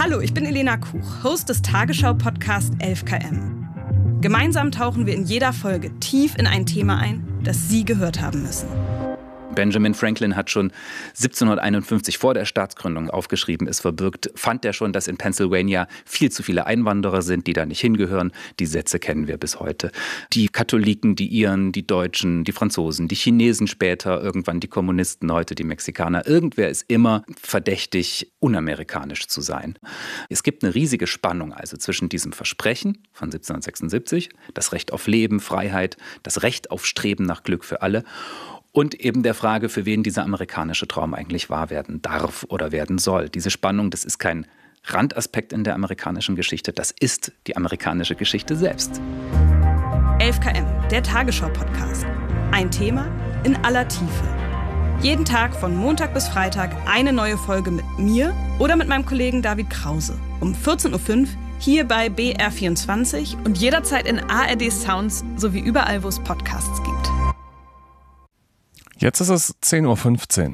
Hallo, ich bin Elena Kuch, Host des Tagesschau-Podcasts 11KM. Gemeinsam tauchen wir in jeder Folge tief in ein Thema ein, das Sie gehört haben müssen. Benjamin Franklin hat schon 1751 vor der Staatsgründung aufgeschrieben, ist verbürgt, fand er schon, dass in Pennsylvania viel zu viele Einwanderer sind, die da nicht hingehören. Die Sätze kennen wir bis heute. Die Katholiken, die Iren, die Deutschen, die Franzosen, die Chinesen später, irgendwann die Kommunisten, heute die Mexikaner. Irgendwer ist immer verdächtig, unamerikanisch zu sein. Es gibt eine riesige Spannung also zwischen diesem Versprechen von 1776, das Recht auf Leben, Freiheit, das Recht auf Streben nach Glück für alle, und eben der Frage, für wen dieser amerikanische Traum eigentlich wahr werden darf oder werden soll. Diese Spannung, das ist kein Randaspekt in der amerikanischen Geschichte, das ist die amerikanische Geschichte selbst. 11KM, der Tagesschau-Podcast. Ein Thema in aller Tiefe. Jeden Tag von Montag bis Freitag eine neue Folge mit mir oder mit meinem Kollegen David Krause. Um 14.05 Uhr hier bei BR24 und jederzeit in ARD Sounds sowie überall, wo es Podcasts gibt. Jetzt ist es 10.15 Uhr.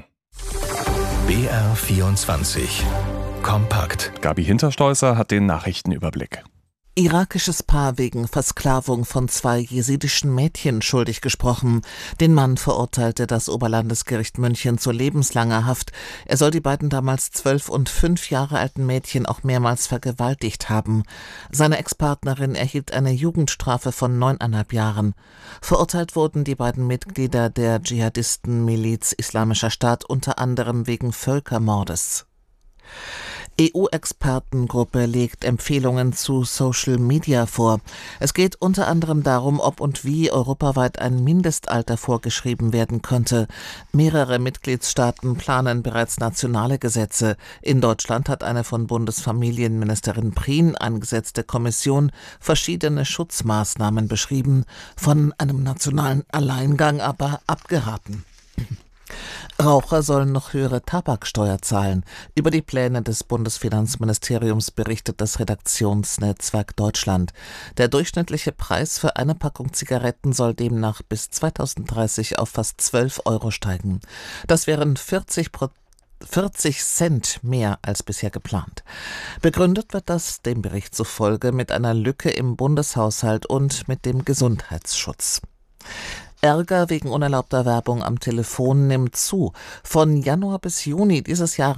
BR24 Kompakt. Gabi Hinterstoißer hat den Nachrichtenüberblick. Irakisches Paar wegen Versklavung von 2 jesidischen Mädchen schuldig gesprochen. Den Mann verurteilte das Oberlandesgericht München zu lebenslanger Haft. Er soll die beiden damals 12 und 5 Jahre alten Mädchen auch mehrmals vergewaltigt haben. Seine Ex-Partnerin erhielt eine Jugendstrafe von 9,5 Jahren. Verurteilt wurden die beiden Mitglieder der Dschihadisten-Miliz Islamischer Staat unter anderem wegen Völkermordes. EU-Expertengruppe legt Empfehlungen zu Social Media vor. Es geht unter anderem darum, ob und wie europaweit ein Mindestalter vorgeschrieben werden könnte. Mehrere Mitgliedstaaten planen bereits nationale Gesetze. In Deutschland hat eine von Bundesfamilienministerin Prien angesetzte Kommission verschiedene Schutzmaßnahmen beschrieben, von einem nationalen Alleingang aber abgeraten. Raucher sollen noch höhere Tabaksteuer zahlen. Über die Pläne des Bundesfinanzministeriums berichtet das Redaktionsnetzwerk Deutschland. Der durchschnittliche Preis für eine Packung Zigaretten soll demnach bis 2030 auf fast 12 Euro steigen. Das wären 40 Cent mehr als bisher geplant. Begründet wird das dem Bericht zufolge mit einer Lücke im Bundeshaushalt und mit dem Gesundheitsschutz. Ärger wegen unerlaubter Werbung am Telefon nimmt zu. Von Januar bis Juni dieses Jahres